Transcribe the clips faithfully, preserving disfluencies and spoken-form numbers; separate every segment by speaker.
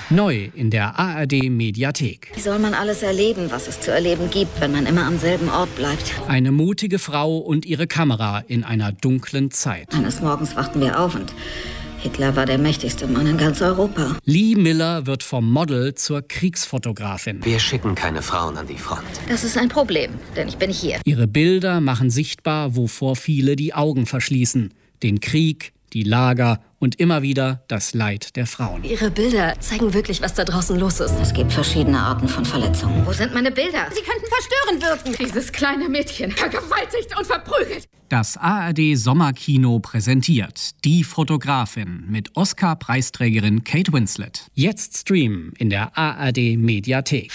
Speaker 1: Neu in der A R D-Mediathek.
Speaker 2: Wie soll man alles erleben, was es zu erleben gibt, wenn man immer am selben Ort bleibt?
Speaker 1: Eine mutige Frau und ihre Kamera in einer dunklen Zeit.
Speaker 2: Eines Morgens wachten wir auf und Hitler war der mächtigste Mann in ganz Europa.
Speaker 1: Lee Miller wird vom Model zur Kriegsfotografin.
Speaker 3: Wir schicken keine Frauen an die Front.
Speaker 2: Das ist ein Problem, denn ich bin hier.
Speaker 1: Ihre Bilder machen sichtbar, wovor viele die Augen verschließen. Den Krieg, die Lager und immer wieder das Leid der Frauen.
Speaker 4: Ihre Bilder zeigen wirklich, was da draußen los ist.
Speaker 2: Es gibt verschiedene Arten von Verletzungen.
Speaker 5: Wo sind meine Bilder?
Speaker 6: Sie könnten verstörend wirken.
Speaker 5: Dieses kleine Mädchen, vergewaltigt und verprügelt.
Speaker 1: Das A R D-Sommerkino präsentiert Die Fotografin mit Oscar-Preisträgerin Kate Winslet. Jetzt streamen in der A R D-Mediathek.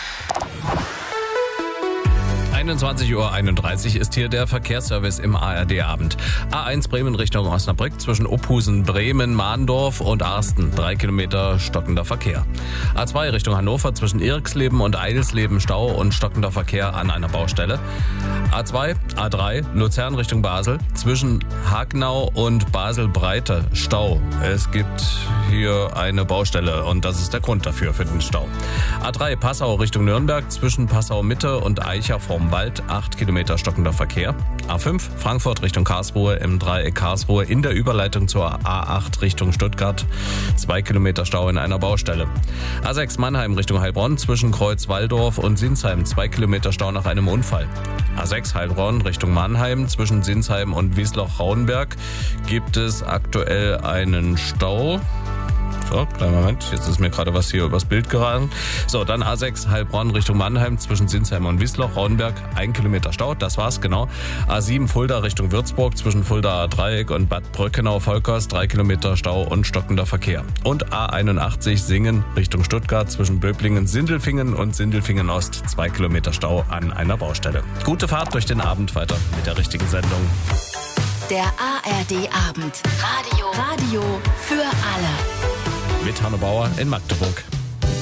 Speaker 7: einundzwanzig Uhr einunddreißig ist hier der Verkehrsservice im A R D-Abend. A eins Bremen Richtung Osnabrück zwischen Ophusen, Bremen, Mahndorf und Arsten. Drei Kilometer stockender Verkehr. A zwei Richtung Hannover zwischen Irksleben und Eidelsleben Stau und stockender Verkehr an einer Baustelle. A zwei, A drei Luzern Richtung Basel zwischen Hagnau und Basel-Breite Stau. Es gibt hier eine Baustelle und das ist der Grund dafür, für den Stau. A drei Passau Richtung Nürnberg zwischen Passau Mitte und Eicher vorm Wald, acht Kilometer stockender Verkehr. A fünf Frankfurt Richtung Karlsruhe im Dreieck Karlsruhe in der Überleitung zur A acht Richtung Stuttgart, zwei Kilometer Stau in einer Baustelle. A sechs Mannheim Richtung Heilbronn zwischen Kreuz-Walldorf und Sinsheim, zwei Kilometer Stau nach einem Unfall. A sechs Heilbronn Richtung Mannheim zwischen Sinsheim und Wiesloch-Rauenberg gibt es aktuell einen Stau. So, kleinen Moment, jetzt ist mir gerade was hier übers Bild geraten. So, dann A sechs Heilbronn Richtung Mannheim zwischen Sinsheim und Wiesloch, Rauenberg, ein Kilometer Stau, das war's, genau. A sieben Fulda Richtung Würzburg zwischen Fuldaer Dreieck und Bad Brückenau-Volkers, drei Kilometer Stau und stockender Verkehr. Und A einundachtzig Singen Richtung Stuttgart zwischen Böblingen-Sindelfingen und Sindelfingen-Ost, zwei Kilometer Stau an einer Baustelle. Gute Fahrt durch den Abend weiter mit der richtigen Sendung.
Speaker 4: Der A R D-Abend. Radio. Radio für alle.
Speaker 7: Mit Hanno Bauer in Magdeburg.